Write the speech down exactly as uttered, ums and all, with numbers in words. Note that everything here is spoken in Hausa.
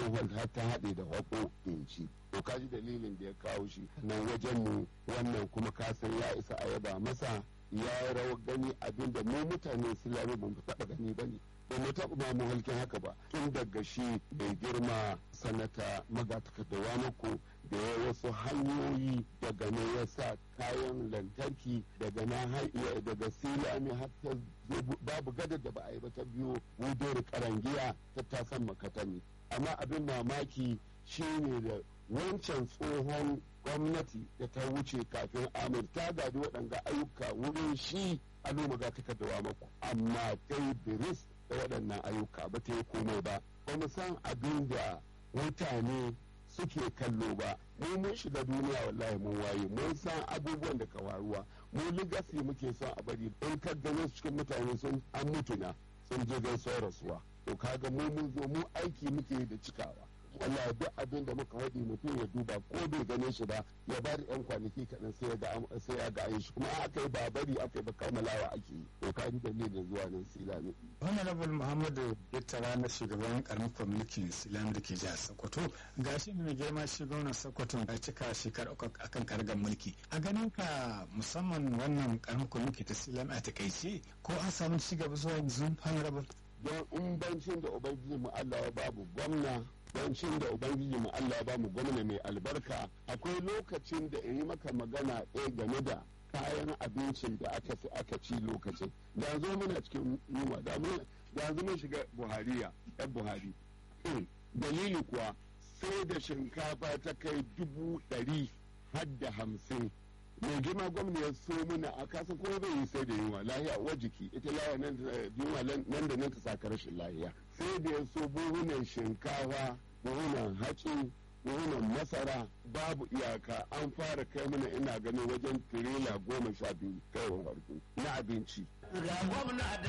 bohol har ta haɗe da haƙo inci to kaji dalilin da ya kawo shi nan wajen mu wannan kuma kasan ya isa a yaba masa ya yi rawar gani abinda mu mutane silami ba mu taɓa gani ba ne ba mu taɓa ba mu halkin haka ba tun daga shi mai girma sanata magatakardawa mako da ya wasu hanyoyi daga ne ya sa kayan lantarki daga na haiya daga silami har ta babu gada da ba a yi ba ta biyo wudori karangiya ta tasan makatami amma abin mamaki shine da wancan tsohon gwamnati da ta wuce kafin amir ta gadi waɗanda ayyuka wurin shi a noma ga takardawa maku amma ta yi biris da waɗannan ayyuka ba ta yi komai ba ba mu san abin da mutane suke kallo ba mu mun shiga duniya wallahi mun waye mun san abubuwan da ka faruwa mu ligasi muke son a bari in ka gane su cikin mutane sun an mutuna sun je gaisuwar rasuwa to kaga mu mun zo mu aiki muke da cikawa wallahi duk abin da muka haɗi mutum ya duba ko bai gane shi ba ya bari yan kwanaki kaɗan sai ya ga sai ya ga ayi shi kuma aka yi ba bari aka yi ba kammalawa ake yi to ka ji dalilin zuwa nan silami. honorable muhammadu bittara na shugaban karamin kwamitin silami da ke jihar sokoto ga shi ne girma shi gwamnan sokoto ya cika shekara uku akan kargar mulki a ganin ka musamman wannan karamin kwamitin ta silami a takaice ko an samu ci gaba zuwa yanzu honorable. don in bancin da ubangiji mu Allah ya babu gwamna bancin da ubangiji mu Allah ya bamu gwamna mai albarka akwai lokacin da in yi maka magana ɗaya game da kayan abincin da aka aka ci lokacin da yanzu muna cikin yunwa da yanzu mun shiga buhariya yan buhari dalili kuwa sai da shinkafa ta kai dubu ɗari har da hamsin mai girma gwamna ya so muna a kasa kuma bai yi sai da yunwa lahiya uwar jiki ita lahiya nan yunwa nan da nan ta saka rashin lahiya sai da ya so buhunan shinkafa buhunan hatsi buhunan masara babu iyaka an fara kai mana ina ganin wajen tirela goma sha biyu kai farko na abinci ga gwamna da